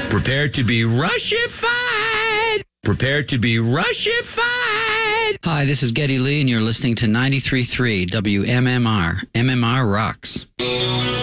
Prepare to be Russified. Prepare to be Russified. Hi, this is Geddy Lee, and you're listening to 93.3 WMMR. MMR rocks.